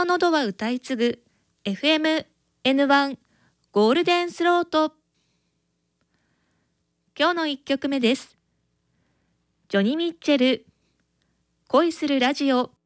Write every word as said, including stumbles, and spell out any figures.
の喉は歌い継ぐ エフエムエヌワン ゴールデンスロート。今日のいっきょくめです。ジョニ・ミッチェル、恋するラジオ。